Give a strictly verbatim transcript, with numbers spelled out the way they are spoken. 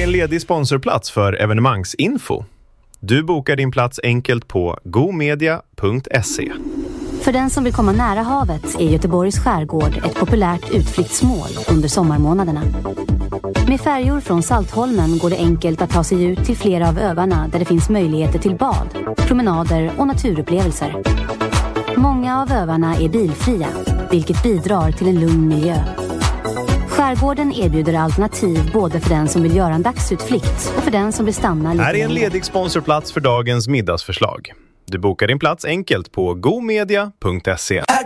en ledig sponsorplats för evenemangsinfo. Du bokar din plats enkelt på gomedia punkt se. För den som vill komma nära havet är Göteborgs skärgård ett populärt utflyktsmål under sommarmånaderna. Med färjor från Saltholmen går det enkelt att ta sig ut till flera av öarna där det finns möjligheter till bad, promenader och naturupplevelser. Många av öarna är bilfria, vilket bidrar till en lugn miljö. Skärgården erbjuder alternativ både för den som vill göra en dagsutflykt och för den som vill stanna lite. Här är en ledig sponsorplats för dagens middagsförslag. Du bokar din plats enkelt på gomedia punkt se.